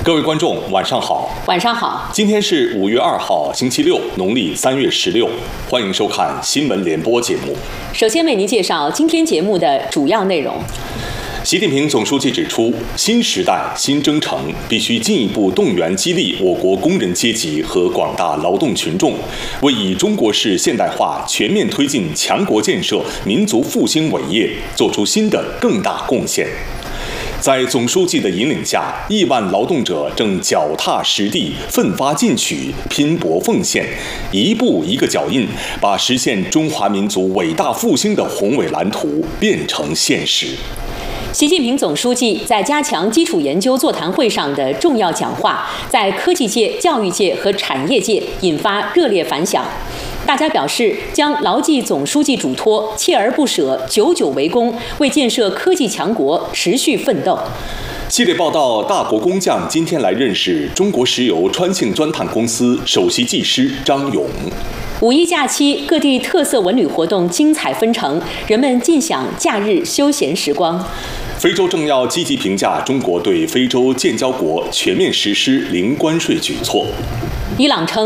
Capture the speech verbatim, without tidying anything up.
各位观众，晚上好。 晚上好。 今天是五月二号，星期六，农历三月十六。欢迎收看新闻联播节目。 首先为您介绍今天节目的主要内容。 习近平总书记指出，新时代新征程必须进一步动员激励我国工人阶级和广大劳动群众，为以中国式现代化全面推进强国建设、民族复兴伟业做出新的更大贡献。在总书记的引领下，亿万劳动者正脚踏实地、奋发进取、拼搏奉献，一步一个脚印，把实现中华民族伟大复兴的宏伟蓝图变成现实。 习近平总书记在加强基础研究座谈会上的重要讲话，在科技界、教育界和产业界引发热烈反响。大家表示将牢记总书记嘱托，锲而不舍，久久为功，为建设科技强国持续奋斗。 系列报道：大国工匠今天来认识中国石油川庆钻探公司首席技师张勇。 五一假期，各地特色文旅活动精彩纷呈，人们尽享假日休闲时光。 非洲政要积极评价中国对非洲建交国全面实施零关税举措。 伊朗称